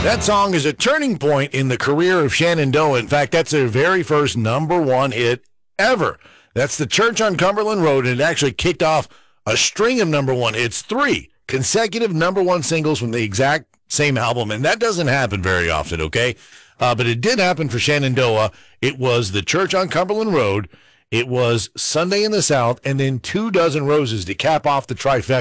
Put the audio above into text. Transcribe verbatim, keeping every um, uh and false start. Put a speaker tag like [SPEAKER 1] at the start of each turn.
[SPEAKER 1] That song is a turning point in the career of Shenandoah. In fact, that's their very first number one hit ever. That's The Church on Cumberland Road, and it actually kicked off a string of number one hits, three consecutive number one singles from the exact same album, and that doesn't happen very often, okay? Uh, but it did happen for Shenandoah. It was The Church on Cumberland Road, it was Sunday in the South, and then Two Dozen Roses to cap off the trifecta.